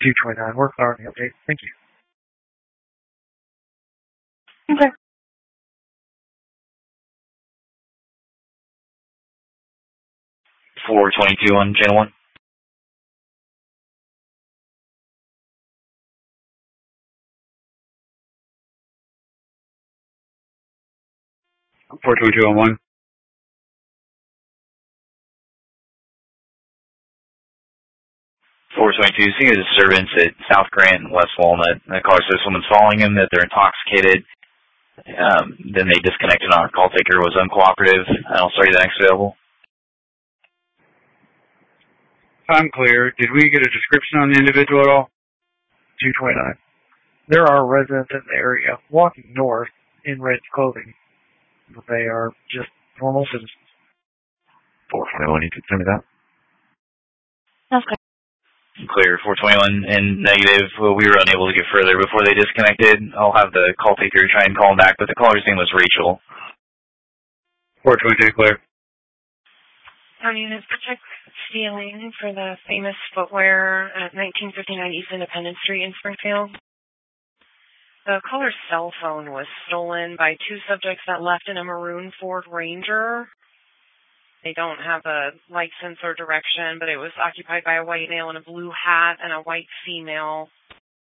229, work on the update. Thank you. Okay. 422 on channel 1. 422 on 1. 422, seeing a disturbance at South Grant and West Walnut. The caller says someone's following him, that they're intoxicated. Then they disconnected on our call taker, was uncooperative. I'll start you the next available. I'm clear. Did we get a description on the individual at all? 229. There are residents in the area walking north in red clothing, but they are just normal citizens. 421, you could send me that. That's good. Clear, 421 and negative. Well, we were unable to get further before they disconnected. I'll have the call taker try and call him back, but the caller's name was Rachel. 422 clear. County units protect stealing for the famous footwear at 1959 East Independence Street in Springfield. The caller's cell phone was stolen by two subjects that left in a maroon Ford Ranger. They don't have a license or direction, but it was occupied by a white male in a blue hat and a white female